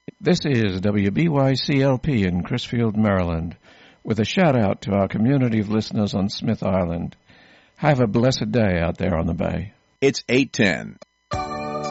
This is WBYCLP in Crisfield, Maryland, with a shout-out to our community of listeners on Smith Island. Have a blessed day out there on the bay. It's 8:10.